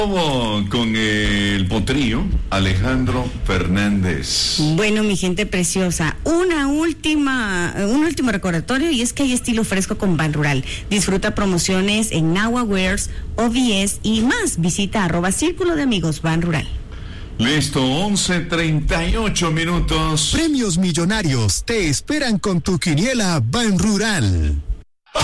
Con el potrillo Alejandro Fernández. Bueno, mi gente preciosa, un último recordatorio, y es que hay estilo fresco con Ban Rural. Disfruta promociones en Nahua Wears, OVS y más. Visita @Círculo de Amigos Ban Rural. Listo, 11:38 minutos. Premios millonarios te esperan con tu quiniela Ban Rural.